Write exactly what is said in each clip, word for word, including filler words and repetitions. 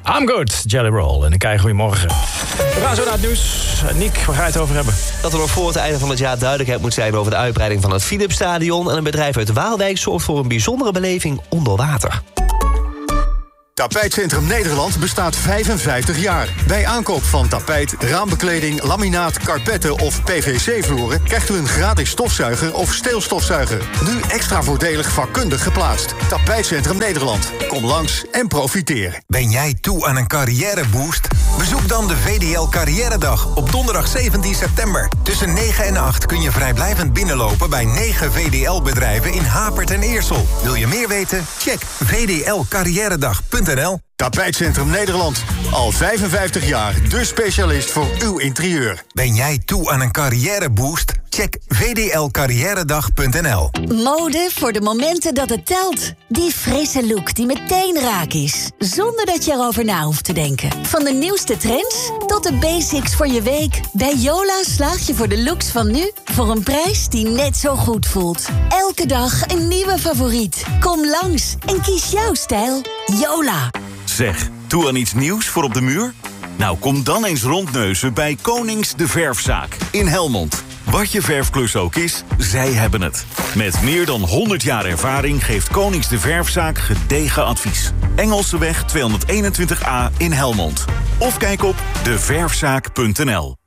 I'm good, Jelly Roll. En een kei goeiemorgen. We gaan zo naar het nieuws. Niek, waar ga je het over hebben? Dat er nog voor het einde van het jaar duidelijkheid moet zijn over de uitbreiding van het Philipsstadion. En een bedrijf uit Waalwijk zorgt voor een bijzondere beleving onder water. Tapijtcentrum Nederland bestaat vijfenvijftig jaar. Bij aankoop van tapijt, raambekleding, laminaat, karpetten of P V C-vloeren krijgt u een gratis stofzuiger of steelstofzuiger. Nu extra voordelig vakkundig geplaatst. Tapijtcentrum Nederland. Kom langs en profiteer. Ben jij toe aan een carrièreboost? Bezoek dan de V D L Carrièredag op donderdag zeventien september. Tussen negen en acht kun je vrijblijvend binnenlopen bij negen V D L-bedrijven in Hapert en Eersel. Wil je meer weten? Check v d l carrièredag punt n l. Tapijtcentrum Nederland. Al vijfenvijftig jaar de specialist voor uw interieur. Ben jij toe aan een carrièreboost? Check v d l carrièredag punt n l. Mode voor de momenten dat het telt. Die frisse look die meteen raak is. Zonder dat je erover na hoeft te denken. Van de nieuwste trends tot de basics voor je week. Bij Yola slaag je voor de looks van nu voor een prijs die net zo goed voelt. Elke dag een nieuwe favoriet. Kom langs en kies jouw stijl. Yola. Zeg, toe aan iets nieuws voor op de muur? Nou, kom dan eens rondneuzen bij Konings de Verfzaak in Helmond. Wat je verfklus ook is, zij hebben het. Met meer dan honderd jaar ervaring geeft Konings de Verfzaak gedegen advies. Engelseweg tweehonderdeenentwintig A in Helmond. Of kijk op de verfzaak punt n l.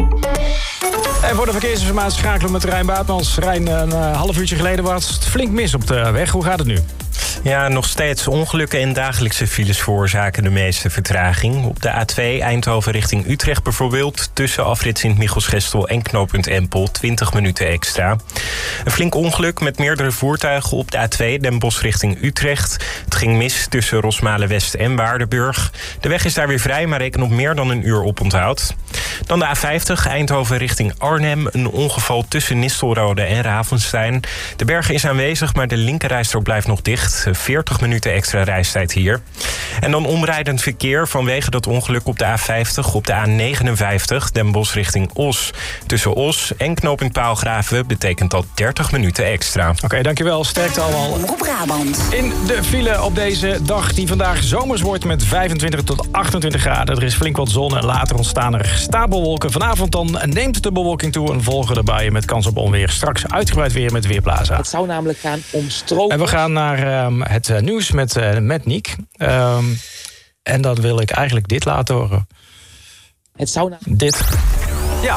En voor de verkeersinformatie schakelen we met Rijn Baatmans. Rijn, een uh, half uurtje geleden was het flink mis op de weg. Hoe gaat het nu? Ja, nog steeds ongelukken en dagelijkse files veroorzaken de meeste vertraging. Op de A twee Eindhoven richting Utrecht bijvoorbeeld, tussen afrit Sint-Michels-Gestel en knooppunt Empel, twintig minuten extra. Een flink ongeluk met meerdere voertuigen op de A twee Den Bosch richting Utrecht. Het ging mis tussen Rosmalen-West en Waardenburg. De weg is daar weer vrij, maar reken op meer dan een uur oponthoud. Dan de A vijftig Eindhoven richting Arnhem. Een ongeval tussen Nistelrode en Ravenstein. De berg is aanwezig, maar de linkerrijstrook blijft nog dicht. veertig minuten extra reistijd hier. En dan omrijdend verkeer vanwege dat ongeluk op de A vijftig. Op de A negenenvijftig Den Bosch richting Os. Tussen Os en knooppunt Paalgraven betekent dat dertig minuten extra. Oké, okay, dankjewel. Sterkte allemaal. Op Brabant. In de file op deze dag die vandaag zomers wordt met vijfentwintig tot achtentwintig graden. Er is flink wat zon en later ontstaan er stapelwolken. Vanavond dan neemt de bewolking toe en volgen de buien met kans op onweer. Straks uitgebreid weer met Weerplaza. Het zou namelijk gaan om stroom. En we gaan naar um, het uh, nieuws met, uh, met Niek. Um, en dan wil ik eigenlijk dit laten horen. Het zou namelijk... Dit. Ja.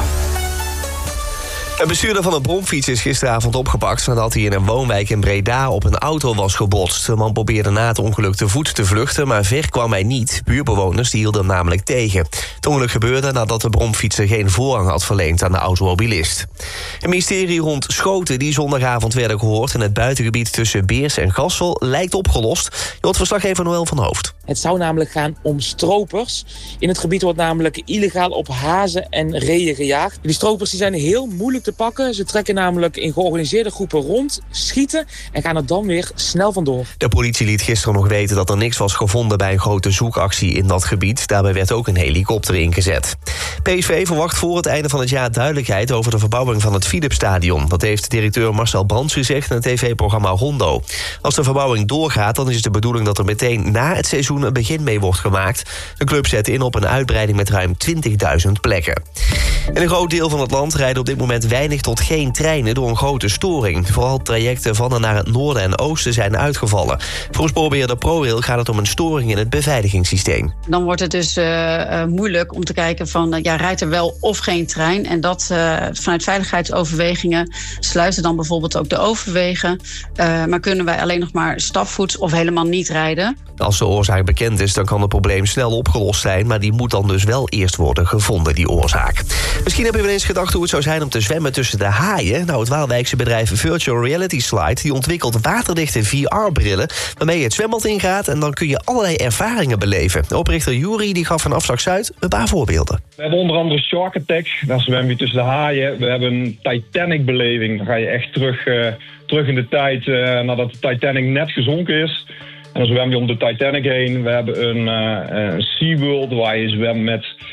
Een bestuurder van een bromfiets is gisteravond opgepakt nadat hij in een woonwijk in Breda op een auto was gebotst. De man probeerde na het ongeluk te voet te vluchten, maar ver kwam hij niet. Buurbewoners die hielden hem namelijk tegen. Het ongeluk gebeurde nadat de bromfietser geen voorrang had verleend aan de automobilist. Een mysterie rond schoten die zondagavond werden gehoord in het buitengebied tussen Beers en Gassel lijkt opgelost. Je hoort verslaggever Noël van Hoofd. Het zou namelijk gaan om stropers. In het gebied wordt namelijk illegaal op hazen en reeën gejaagd. Die stropers die zijn heel moeilijk te pakken. Ze trekken namelijk in georganiseerde groepen rond, schieten en gaan er dan weer snel vandoor. De politie liet gisteren nog weten dat er niks was gevonden bij een grote zoekactie in dat gebied. Daarbij werd ook een helikopter ingezet. P S V verwacht voor het einde van het jaar duidelijkheid over de verbouwing van het Philipsstadion. Dat heeft directeur Marcel Brands gezegd in het tv-programma Rondo. Als de verbouwing doorgaat, dan is het de bedoeling dat er meteen na het seizoen een begin mee wordt gemaakt. De club zet in op een uitbreiding met ruim twintigduizend plekken. In een groot deel van het land rijden op dit moment weinig tot geen treinen door een grote storing. Vooral trajecten van en naar het noorden en oosten zijn uitgevallen. Volgens spoorbeheerder ProRail gaat het om een storing in het beveiligingssysteem. Dan wordt het dus uh, uh, moeilijk om te kijken van uh, ja, rijdt er wel of geen trein. En dat uh, vanuit veiligheidsoverwegingen sluiten dan bijvoorbeeld ook de overwegen. Uh, maar kunnen wij alleen nog maar stapvoets of helemaal niet rijden. Als de oorzaak bekend is, dan kan het probleem snel opgelost zijn, maar die moet dan dus wel eerst worden gevonden, die oorzaak. Misschien heb je wel eens gedacht hoe het zou zijn om te zwemmen tussen de haaien. Nou, het Waalwijkse bedrijf Virtual Reality Slide die ontwikkelt waterdichte V R-brillen waarmee je het zwembad ingaat en dan kun je allerlei ervaringen beleven. De oprichter Jury die gaf van Afslag Zuid een paar voorbeelden. We hebben onder andere Shark Attack, daar zwem je tussen de haaien. We hebben een Titanic-beleving, dan ga je echt terug, uh, terug in de tijd uh, nadat de Titanic net gezonken is. En dan zwem je om de Titanic heen. We hebben een, uh, een SeaWorld waar je zwemt met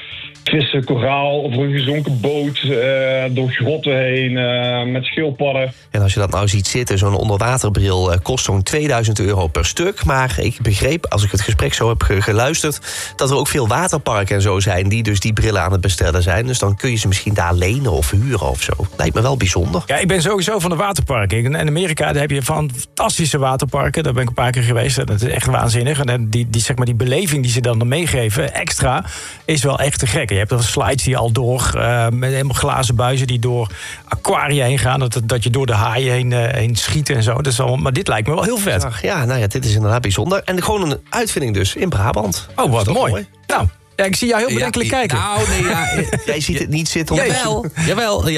vissen, koraal of een gezonken boot uh, door grotten heen uh, met schildpadden. En als je dat nou ziet zitten, zo'n onderwaterbril uh, kost zo'n tweeduizend euro per stuk. Maar ik begreep, als ik het gesprek zo heb geluisterd, dat er ook veel waterparken en zo zijn die dus die brillen aan het bestellen zijn. Dus dan kun je ze misschien daar lenen of huren of zo. Lijkt me wel bijzonder. Ja, ik ben sowieso van de waterparken. In Amerika daar heb je fantastische waterparken. Daar ben ik een paar keer geweest. Dat is echt waanzinnig. En die, die, zeg maar, die beleving die ze dan meegeven, extra, is wel echt te gek. Je hebt dan slides die al door, uh, met helemaal glazen buizen die door aquaria heen gaan. Dat, dat je door de haaien heen, uh, heen schiet en zo. Dat is al, maar dit lijkt me wel heel vet. Ach, ja, nou ja, dit is inderdaad bijzonder. En gewoon een uitvinding dus in Brabant. Oh, wat mooi. mooi. Nou, ja, ik zie jou heel bedenkelijk ja, kijken. Nou, nee, ja, Jij ziet het niet zitten. Jawel, jawel.